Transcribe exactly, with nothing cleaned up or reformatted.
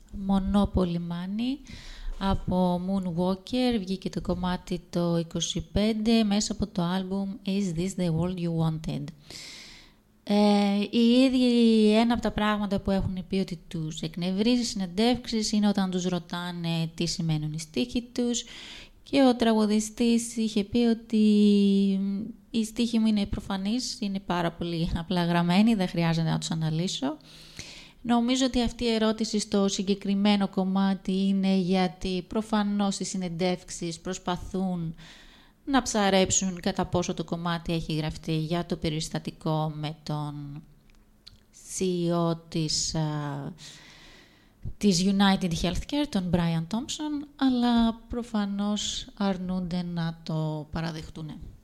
Monopoly Money από Moonwalker, βγήκε το κομμάτι το είκοσι πέντε μέσα από το άλμπουμ Is This The World You Wanted. Ε, οι ίδιοι, ένα από τα πράγματα που έχουν πει ότι τους εκνευρίζει συνεντεύξεις είναι όταν τους ρωτάνε τι σημαίνουν οι στίχοι τους, και ο τραγουδιστής είχε πει ότι οι στίχοι μου είναι προφανείς, είναι πάρα πολύ απλά γραμμένοι, δεν χρειάζεται να τους αναλύσω. Νομίζω ότι αυτή η ερώτηση στο συγκεκριμένο κομμάτι είναι γιατί προφανώς οι συνεντεύξεις προσπαθούν να ψαρέψουν κατά πόσο το κομμάτι έχει γραφτεί για το περιστατικό με τον σι ι ο της, α, της United Healthcare, τον Brian Thompson, αλλά προφανώς αρνούνται να το παραδεχτούν.